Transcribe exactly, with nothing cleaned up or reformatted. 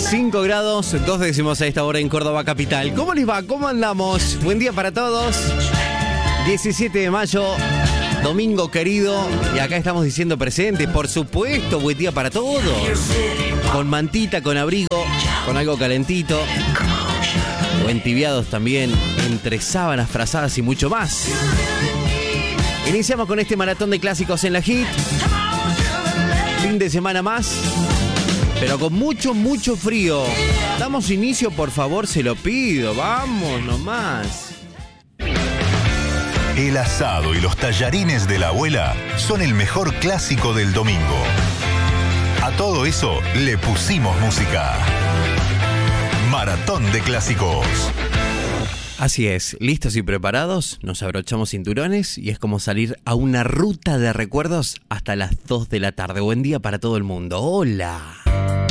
cinco grados, dos décimos a esta hora en Córdoba capital. ¿Cómo les va? ¿Cómo andamos? Buen día para todos. diecisiete de mayo, domingo querido. Y acá estamos diciendo presente, por supuesto, buen día para todos. Con mantita, con abrigo, con algo calentito. O entibiados también, entre sábanas, frazadas y mucho más. Iniciamos con este maratón de clásicos en la Hit. Fin de semana más, pero con mucho, mucho frío. Damos inicio, por favor, se lo pido. Vamos nomás. El asado y los tallarines de la abuela son el mejor clásico del domingo. A todo eso le pusimos música. Maratón de clásicos. Así es, listos y preparados, nos abrochamos cinturones y es como salir a una ruta de recuerdos hasta las dos de la tarde. Buen día para todo el mundo. ¡Hola!